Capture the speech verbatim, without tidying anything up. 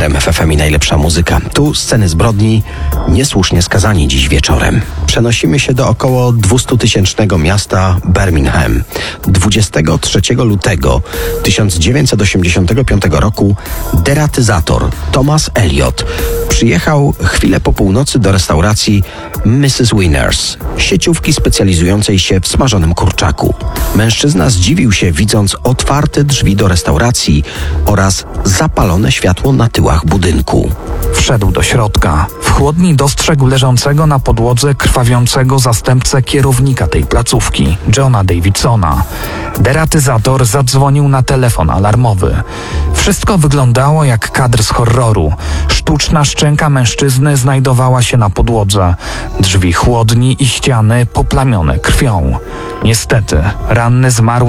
R M F F M i najlepsza muzyka. Tu sceny zbrodni, niesłusznie skazani dziś wieczorem. Przenosimy się do około dwustutysięcznego miasta Birmingham. dwudziestego trzeciego lutego tysiąc dziewięćset osiemdziesiątego piątego roku deratyzator Thomas Elliot przyjechał chwilę po północy do restauracji missus Winners, sieciówki specjalizującej się w smażonym kurczaku. Mężczyzna zdziwił się, widząc otwarte drzwi do restauracji oraz zapalone światło na tyłach budynku. Wszedł do środka. W chłodni dostrzegł leżącego na podłodze krwawiącego zastępcę kierownika tej placówki, Johna Davidsona. Deratyzator zadzwonił na telefon alarmowy. Wszystko wyglądało jak kadr z horroru. Sztuczna szczęka mężczyzny znajdowała się na podłodze. Drzwi chłodni i ściany poplamione krwią. Niestety, ranny zmarł